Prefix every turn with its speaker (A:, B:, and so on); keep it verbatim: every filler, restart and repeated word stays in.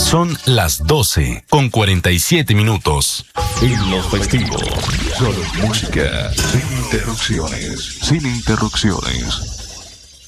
A: Son las doce con cuarenta y siete minutos.
B: En los festivos, solo música, sin interrupciones, sin interrupciones.